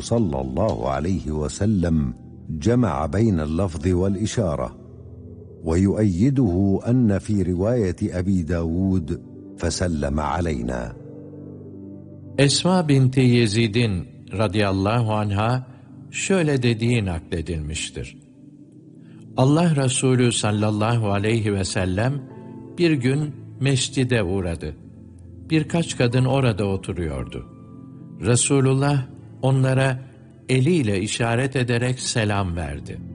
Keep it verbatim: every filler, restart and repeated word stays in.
صلى الله عليه وسلم جمع بين اللفظ والإشارة، ويؤيده أن في رواية أبي داود فسلم علينا. Esma binti Yezid'in radıyallahu anha şöyle dediği nakledilmiştir. Allah Resulü sallallahu aleyhi ve sellem bir gün mescide uğradı. Birkaç kadın orada oturuyordu. Resulullah onlara eliyle işaret ederek selam verdi.